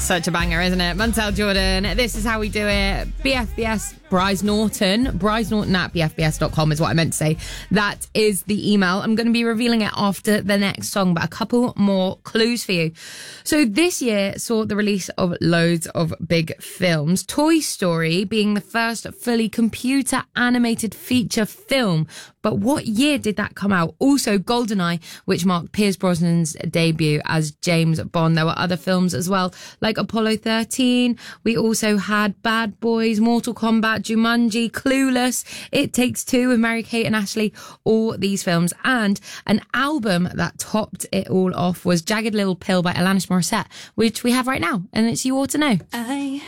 Such a banger, isn't it? Montel Jordan, This Is How We Do It. BFBS, Bryce Norton at bfbs.com is what I meant to say. That is the email. I'm going to be revealing it after the next song, but a couple more clues for you. So this year saw the release of loads of big films. Toy Story being the first fully computer animated feature film. But what year did that come out? Also, GoldenEye, which marked Pierce Brosnan's debut as James Bond. There were other films as well, like Apollo 13. We also had Bad Boys, Mortal Kombat, Jumanji, Clueless, It Takes Two with Mary-Kate and Ashley. All these films. And an album that topped it all off was Jagged Little Pill by Alanis Morissette, which we have right now. And it's You Ought to Know.